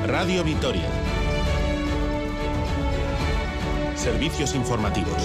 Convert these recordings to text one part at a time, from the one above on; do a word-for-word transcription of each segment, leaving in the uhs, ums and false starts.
Radio Vitoria. Servicios informativos.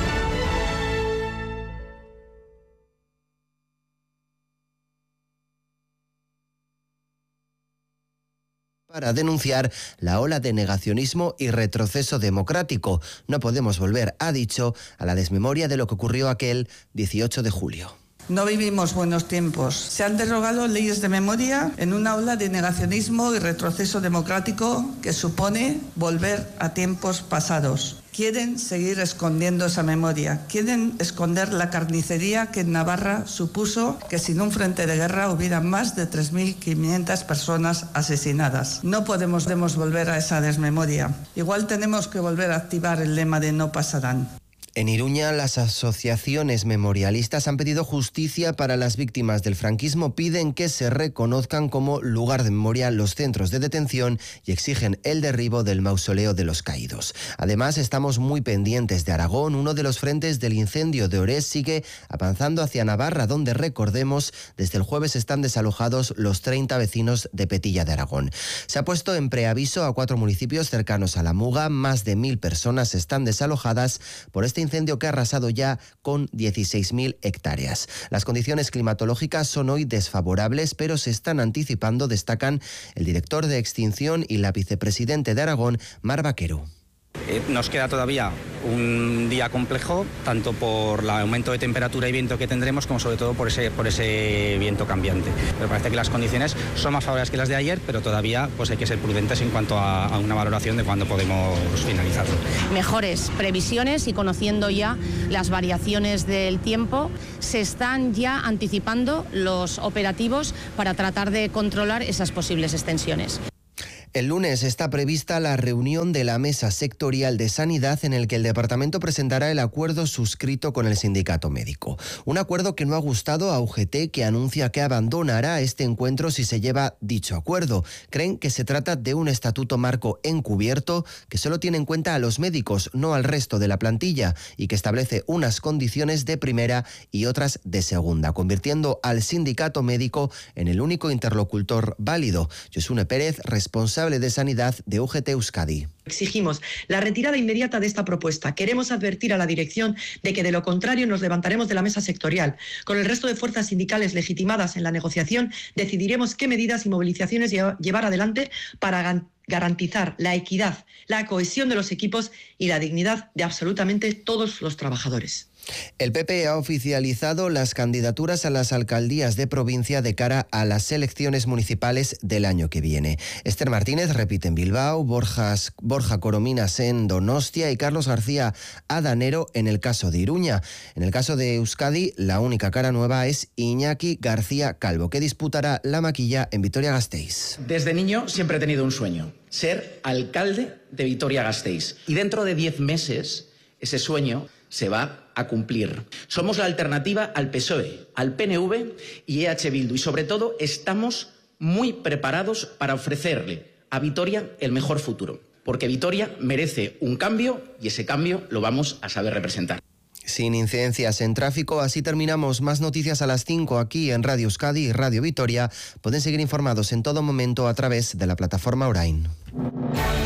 Para denunciar la ola de negacionismo y retroceso democrático. No podemos volver, ha dicho, a la desmemoria de lo que ocurrió aquel dieciocho de julio. No vivimos buenos tiempos. Se han derogado leyes de memoria en una ola de negacionismo y retroceso democrático que supone volver a tiempos pasados. Quieren seguir escondiendo esa memoria. Quieren esconder la carnicería que en Navarra supuso que sin un frente de guerra hubiera más de tres mil quinientas personas asesinadas. No podemos, podemos volver a esa desmemoria. Igual tenemos que volver a activar el lema de no pasarán. En Iruña, las asociaciones memorialistas han pedido justicia para las víctimas del franquismo, piden que se reconozcan como lugar de memoria los centros de detención y exigen el derribo del mausoleo de los caídos. Además, estamos muy pendientes de Aragón. Uno de los frentes del incendio de Orés sigue avanzando hacia Navarra, donde, recordemos, desde el jueves están desalojados los treinta vecinos de Petilla de Aragón. Se ha puesto en preaviso a cuatro municipios cercanos a la Muga. Más de mil personas están desalojadas por este incendio que ha arrasado ya con dieciséis mil hectáreas. Las condiciones climatológicas son hoy desfavorables, pero se están anticipando, destacan el director de Extinción y la vicepresidente de Aragón, Mar Vaquero. Eh, nos queda todavía un día complejo, tanto por el aumento de temperatura y viento que tendremos, como sobre todo por ese, por ese viento cambiante. Me parece que las condiciones son más favorables que las de ayer, pero todavía pues hay que ser prudentes en cuanto a, a una valoración de cuándo podemos finalizarlo. Mejores previsiones y conociendo ya las variaciones del tiempo, se están ya anticipando los operativos para tratar de controlar esas posibles extensiones. El lunes está prevista la reunión de la Mesa Sectorial de Sanidad en el que el departamento presentará el acuerdo suscrito con el sindicato médico. Un acuerdo que no ha gustado a U G T, que anuncia que abandonará este encuentro si se lleva dicho acuerdo. Creen que se trata de un estatuto marco encubierto que solo tiene en cuenta a los médicos, no al resto de la plantilla, y que establece unas condiciones de primera y otras de segunda, convirtiendo al sindicato médico en el único interlocutor válido. Josune Pérez, responsable de Sanidad de U G T Euskadi. Exigimos la retirada inmediata de esta propuesta. Queremos advertir a la dirección de que de lo contrario nos levantaremos de la mesa sectorial. Con el resto de fuerzas sindicales legitimadas en la negociación decidiremos qué medidas y movilizaciones llevar adelante para garantizar la equidad, la cohesión de los equipos y la dignidad de absolutamente todos los trabajadores. El P P ha oficializado las candidaturas a las alcaldías de provincia de cara a las elecciones municipales del año que viene. Esther Martínez repite en Bilbao, Borjas, Borja Corominas en Donostia y Carlos García Adanero en el caso de Iruña. En el caso de Euskadi, la única cara nueva es Iñaki García Calvo, que disputará la maquilla en Vitoria-Gasteiz. Desde niño siempre he tenido un sueño, ser alcalde de Vitoria-Gasteiz. Y dentro de diez meses, ese sueño se va a cumplir. Somos la alternativa al P S O E, al P N V y E H Bildu, y sobre todo estamos muy preparados para ofrecerle a Vitoria el mejor futuro, porque Vitoria merece un cambio y ese cambio lo vamos a saber representar. Sin incidencias en tráfico, así terminamos. Más noticias a las cinco aquí en Radio Euskadi y Radio Vitoria. Pueden seguir informados en todo momento a través de la plataforma Orain.